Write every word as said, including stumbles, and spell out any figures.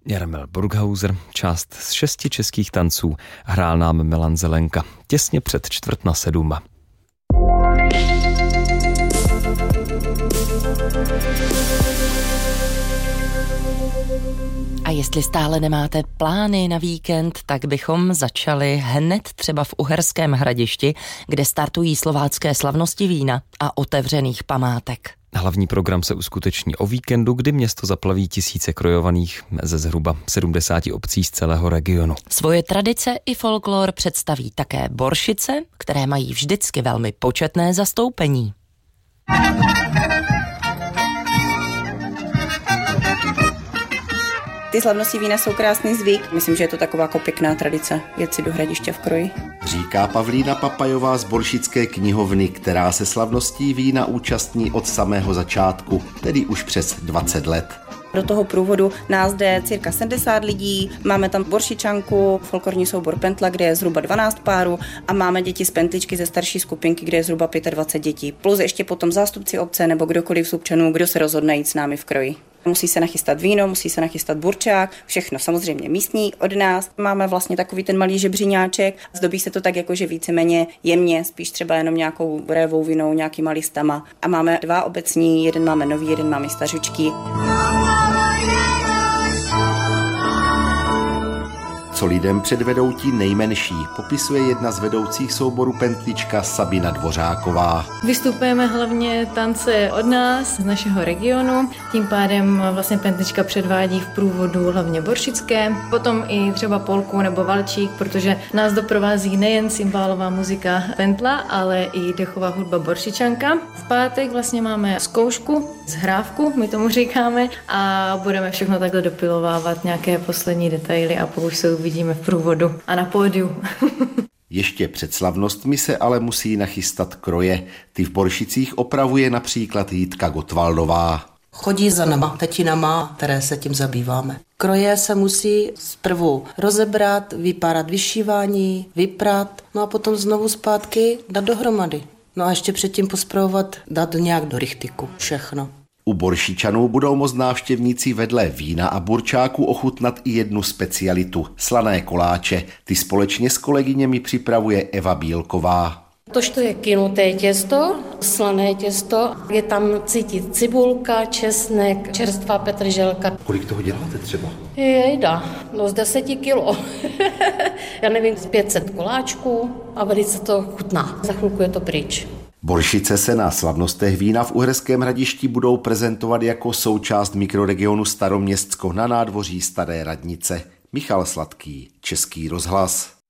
Jarmil Burghauser, část z šesti českých tanců, hrál nám Milan Zelenka těsně před čtvrt na sedm. A jestli stále nemáte plány na víkend, tak bychom začali hned třeba v Uherském Hradišti, kde startují slovácké slavnosti vína a otevřených památek. Hlavní program se uskuteční o víkendu, kdy město zaplaví tisíce krojovaných ze zhruba sedmdesáti obcí z celého regionu. Svoje tradice i folklor představí také Boršice, které mají vždycky velmi početné zastoupení. Ty slavnosti vína jsou krásný zvyk. Myslím, že je to taková jako pěkná tradice jet si do Hradiště v kroji. Říká Pavlína Papajová z Boršické knihovny, která se slavností vína účastní od samého začátku, tedy už přes dvacet let. Do toho průvodu nás jde cirka sedmdesát lidí, máme tam Boršičanku, folklorní soubor Pentla, kde je zhruba dvanáct párů a máme děti z Pentličky ze starší skupinky, kde je zhruba dvacet pět dětí. Plus ještě potom zástupci obce nebo kdokoliv z občanů, kdo se rozhodne jít s námi v kroji. Musí se nachystat víno, musí se nachystat burčák, všechno samozřejmě místní od nás. Máme vlastně takový ten malý žebříňáček, zdobí se to tak jakože víceméně jemně, spíš třeba jenom nějakou révou vinou, nějakýma listama. A máme dva obecní, jeden máme nový, jeden máme stařičký. Co lidem předvedou ti nejmenší, popisuje jedna z vedoucích souboru Pentlička Sabina Dvořáková. Vystupujeme hlavně tance od nás, z našeho regionu, tím pádem vlastně Pentlička předvádí v průvodu hlavně boršické, potom i třeba polku nebo valčík, protože nás doprovází nejen cymbálová muzika Pentla, ale i dechová hudba Boršičanka. V pátek vlastně máme zkoušku, zhrávku, my tomu říkáme, a budeme všechno takhle dopilovávat, nějaké poslední detaily a pokud se uvidíme v průvodu a na pódiu. Ještě před slavnostmi se ale musí nachystat kroje. Ty v Boršicích opravuje například Jitka Gotwaldová. Chodí za nama, tetinama, které se tím zabýváme. Kroje se musí zprvu rozebrat, vypárat vyšívání, vyprat, no a potom znovu zpátky dát dohromady. No a ještě předtím pospravovat, dát nějak do rychtiku, všechno. U Boršičanů budou moct návštěvníci vedle vína a burčáku ochutnat i jednu specialitu – slané koláče. Ty společně s kolegyněmi připravuje Eva Bílková. Tož to je kynuté těsto, slané těsto, je tam cítit cibulka, česnek, čerstvá petrželka. Kolik toho děláte třeba? Jejda, no z deseti kilo. Já nevím, z pět set koláčků a velice to chutná. Za chvilku je to pryč. Boršice se na slavnostech vína v Uherském Hradišti budou prezentovat jako součást mikroregionu Staroměstsko na nádvoří Staré radnice. Michal Sladký, Český rozhlas.